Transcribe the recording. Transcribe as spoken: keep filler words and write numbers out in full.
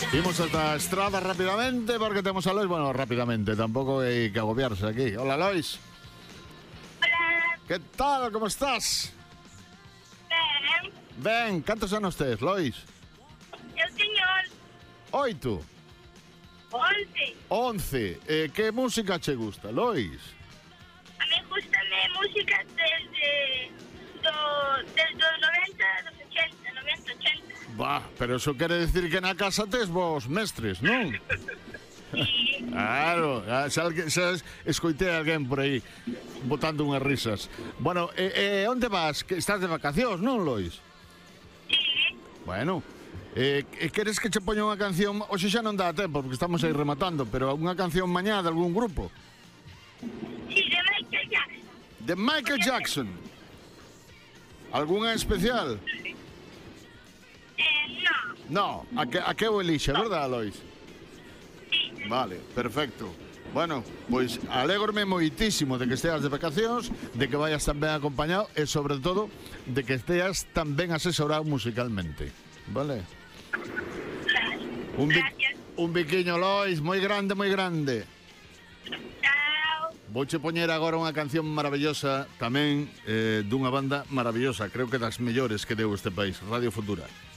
Imos ata a estrada rapidamente porque temos a Lois. Bueno, rapidamente, tampouco hai que agobiarse aquí. Hola, Lois. Hola. Que tal, como estás? Ben. Ben, cantos anos tes, Lois? Eu teño Oito. once. Once. Eh, que música che gusta, Lois? A mí gustame música desde do, desde os noventa, dos ochenta, noventa, ochenta. Bah, pero eso quere decir que na casa tes vos mestres, non? Sí. Claro, xa, xa escoitei a alguén por aí botando unhas risas. Bueno, e, e onde vas? Que estás de vacacións, non, Lois? Sí. Bueno, eh, e queres que che poña unha canción? Hoxe xa non dá tempo porque estamos aí rematando, pero unha canción mañá de algún grupo? Sí, de Michael Jackson. De Michael Jackson. Algúnha especial? Eh, no. No, a que, a que o elixe, verdad, Lois? Sí. Vale, perfecto. Bueno, pois alégrome moitísimo de que esteas de vacacións, de que vayas tan ben acompañado e, sobre todo, de que esteas tan ben asesorado musicalmente. Vale? Un, bi Gracias. un biquiño, Lois, moi grande, moi grande. Chao. Vouche poñer agora unha canción maravillosa tamén eh, dunha banda maravillosa, creo que das mellores que deu este país, Radio Futura.